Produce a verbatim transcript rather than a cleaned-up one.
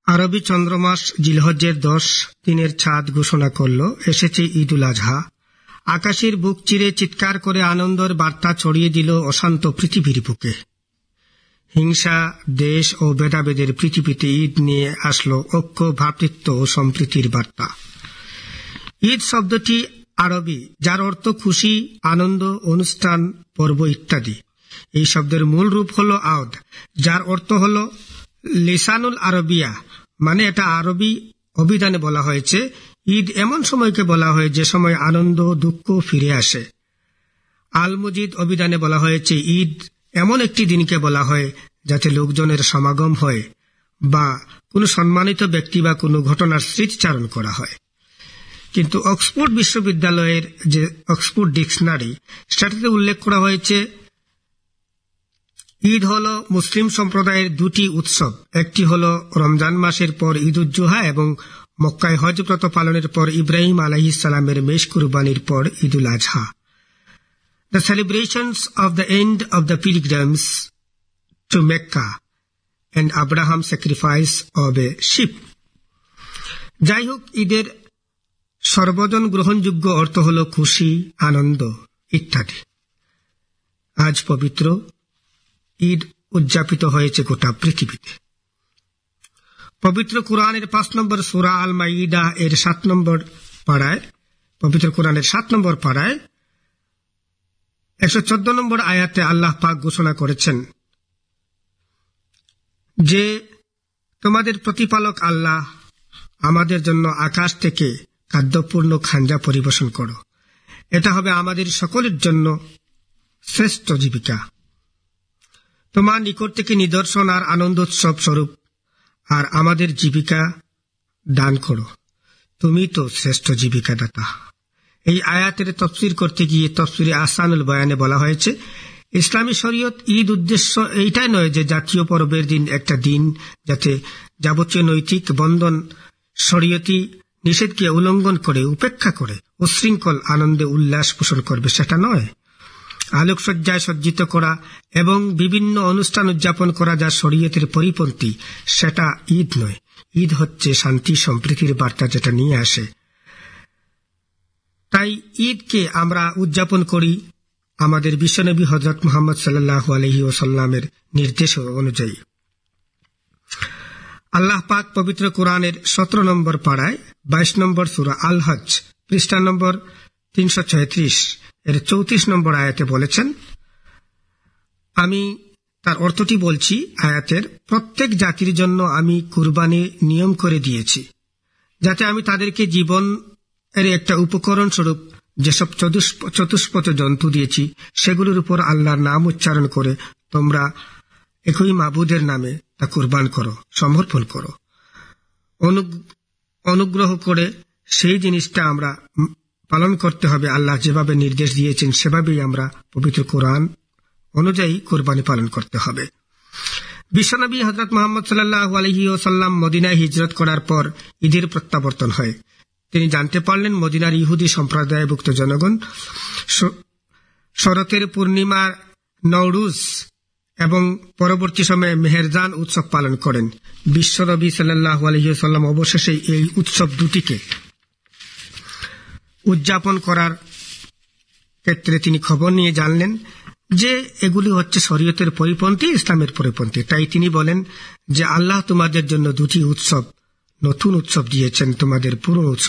আরবি চন্দ্রমাস জিলহজ্জের দশ দিনের ছাদ ঘোষণা করল, এসেছে ঈদ উল আজহা। আকাশের বুক চিরে চিৎকার করে আনন্দের বার্তা ছড়িয়ে দিল অশান্ত পৃথিবীর বুকে। হিংসা, দেশ ও ভেদাভেদের পৃথিবীতে ঈদ নিয়ে আসলো ঐক্য, ভ্রাতৃত্ব ও সম্প্রীতির বার্তা। ঈদ শব্দটি আরবি, যার অর্থ খুশি, আনন্দ, অনুষ্ঠান, পর্ব ইত্যাদি। এই শব্দের মূল রূপ হল আউদ, যার অর্থ হল লিসানুল আরবিয়া, মানে এটা আরবি অভিধানে বলা হয়েছে ঈদ এমন সময়কে বলা হয় যে সময় আনন্দ দুঃখ ফিরে আসে। আল মুজিদ অভিধানে বলা হয়েছে ঈদ এমন একটি দিনকে বলা হয় যাতে লোকজনের সমাগম হয় বা কোনো সম্মানিত ব্যক্তি বা কোনো ঘটনার স্মৃতিচারণ করা হয়। কিন্তু অক্সফোর্ড বিশ্ববিদ্যালয়ের যে অক্সফোর্ড ডিকশনারি, সেটাতে উল্লেখ করা হয়েছে ঈদ হল মুসলিম সম্প্রদায়ের দুটি উৎসব। একটি হল রমজান মাসের পর ঈদ উজ জুহা এবং মক্কায় হজ ব্রত পালনের পর ইব্রাহিম আলাইহিস সালামের মেষ কুরবানির পর Eid ul Azha. The celebrations of the end of the pilgrims to Mecca and Abraham's sacrifice of a sheep. যাই হোক, ঈদের সর্বজন গ্রহণযোগ্য অর্থ হল খুশি, আনন্দ ইত্যাদি। আজ পবিত্র ঈদ উদযাপিত হয়েছে গোটা পৃথিবীতে। পবিত্র কুরআনের পাঁচ নম্বর সূরা আল মাইদা এর সাত নম্বর পাড়ায়, পবিত্র কুরআনের সাত নম্বর পাড়ায় একশো চোদ্দ নম্বর আয়াতে আল্লাহ পাক ঘোষণা করেছেন যে তোমাদের প্রতিপালক আল্লাহ আমাদের জন্য আকাশ থেকে খাদ্যপূর্ণ খাঞ্জা পরিবেশন করো। এটা হবে আমাদের সকলের জন্য শ্রেষ্ঠ জীবিকা। তোমার নিকট থেকে নিদর্শন আর আনন্দোৎসব স্বরূপ আর আমাদের জীবিকা দান করো, তুমি তো শ্রেষ্ঠ জীবিকা দাতা। এই আয়াতের তফসির করতে গিয়ে তফসিরে আহসানুল বয়ানে বলা হয়েছে, ইসলামী শরীয়ত ঈদ উদ্দেশ্য এইটাই নয় যে জাতীয় পর্বের দিন একটা দিন যাতে যাবতীয় নৈতিক বন্ধন শরীয়তি নিষেধকে উল্লঙ্ঘন করে উপেক্ষা করে উশৃঙ্খল আনন্দে উল্লাস পোষণ করবে, সেটা নয়। আলোকসজ্জায় সজ্জিত করা এবং বিভিন্ন অনুষ্ঠান উদযাপন করা যা শরীয়তের পরিপন্থী, সেটা ঈদ নয়। ঈদ হচ্ছে শান্তি সম্প্রীতির বার্তা যেটা নিয়ে আসে। তাই ঈদকে আমরা উদযাপন করি আমাদের বিশ্বনবী হযরত মুহাম্মদ সাল্লাল্লাহু আলাইহি ওয়াসাল্লামের নির্দেশ অনুযায়ী। আল্লাহ পাক পবিত্র কুরআনের সতেরো নম্বর পাড়ায় বাইশ নম্বর সূরা আল হজ পৃষ্ঠা নম্বর তিনশো ছয়ত্রিশ এর চৌত্রিশ নম্বর আয়াতে বলেছেন, আমি তার অর্থটি বলছি আয়াতের, প্রত্যেক জাতির জন্য আমি কুরবানি নিয়ম করে দিয়েছি যাতে আমি তাদেরকে জীবন এর একটা উপকরণ স্বরূপ যেসব চতুষ্পদ জন্তু দিয়েছি সেগুলোর উপর আল্লাহর নাম উচ্চারণ করে তোমরা একই মাবুদের নামে তা কুরবান করো, সমর্পণ করো। অনুগ্রহ করে সেই জিনিসটা আমরা পালন করতে হবে। আল্লাহ যেভাবে নির্দেশ দিয়েছেন সেভাবেই আমরা পবিত্র কোরআন অনুযায়ী কুরবানি পালন করতে হবে। বিশ্বনবী হযরত মুহাম্মদ সাল্লাল্লাহু আলাইহি ওয়াসাল্লাম মদিনায় হিজরত করার পর ঈদের প্রত্যাবর্তন হয়। তিনি জানতে পারলেন মদিনার ইহুদি সম্প্রদায়ভুক্ত জনগণ শরতের পূর্ণিমার নওরুজ এবং পরবর্তী সময়ে মেহেরজান উৎসব পালন করেন। বিশ্বনবী সাল্লাল্লাহু আলাইহি ওয়াসাল্লাম অবশেষে এই উৎসব দুটিকে উদযাপন করার ক্ষেত্রে তিনি খবর নিয়ে জানলেন যে এগুলি হচ্ছে শরীয়তের পরিপন্থী, ইসলামের পরিপন্থী। তাই তিনি বলেন যে আল্লাহ তোমাদের জন্য দুটি উৎসব, নতুন উৎসব দিয়েছেন, তোমাদের পুরনো উৎসব